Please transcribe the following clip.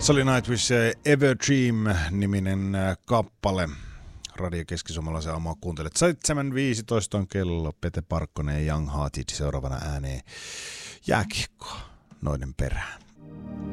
Se oli Nightwish Ever Dream-niminen kappale. Radio Keski-Suomalaisen aamua kuuntelet. 7.15 on kello. Pete Parkkonen ja Young Hearted seuraavana ääneen jääkiekkoa noiden perään.